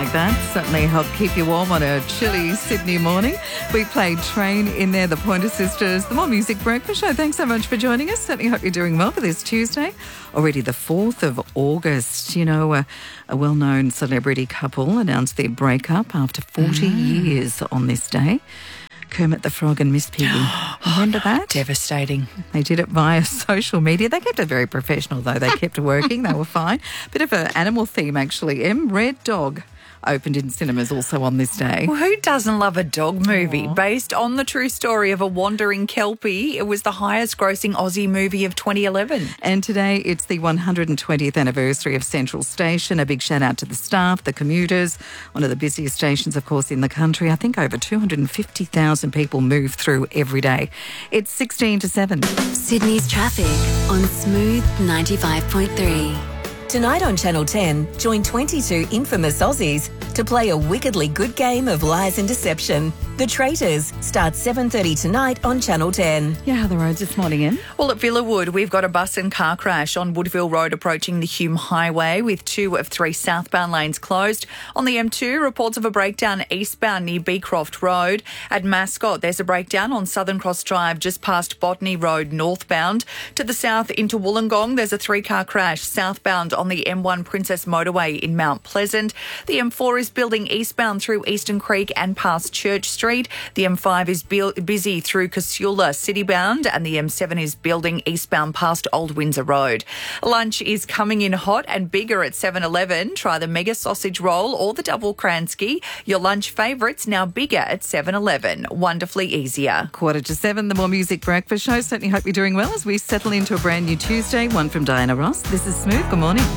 like that certainly help keep you warm on a chilly Sydney morning. We played Train in there, the Pointer Sisters, the More Music Breakfast Show. Thanks so much for joining us. Certainly hope you're doing well for this Tuesday, already the 4th of August. You know, a well-known celebrity couple announced their breakup after 40 years on this day. Kermit the Frog and Miss Piggy. Remember that? Devastating. They did it via social media. They kept it very professional, though. They kept working. They were fine. Bit of an animal theme, actually. Red Dog opened in cinemas also on this day. Well, who doesn't love a dog movie based on the true story of a wandering Kelpie? It was the highest grossing Aussie movie of 2011. And today it's the 120th anniversary of Central Station. A big shout out to the staff, the commuters, one of the busiest stations, of course, in the country. I think over 250,000 people move through every day. It's 16 to 7. Sydney's traffic on Smooth 95.3. Tonight on Channel 10, join 22 infamous Aussies to play a wickedly good game of lies and deception. The Traitors starts 7:30 tonight on Channel 10. Yeah, how are the roads this morning, Em? Well, at Villawood, we've got a bus and car crash on Woodville Road approaching the Hume Highway with 2 of 3 southbound lanes closed. On the M2, reports of a breakdown eastbound near Beecroft Road. At Mascot, there's a breakdown on Southern Cross Drive just past Botany Road northbound. To the south into Wollongong, there's a 3-car crash southbound on the M1 Princess Motorway in Mount Pleasant. The M4 is building eastbound through Eastern Creek and past Church Street. The M5 is busy through Casula citybound, and the M7 is building eastbound past Old Windsor Road. Lunch is coming in hot and bigger at 7-Eleven. Try the mega sausage roll or the double Kransky. Your lunch favourites now bigger at 7-Eleven. Wonderfully easier. 6:45, the More Music Breakfast Show. Certainly hope you're doing well as we settle into a brand new Tuesday. One from Diana Ross. This is Smooth. Good morning.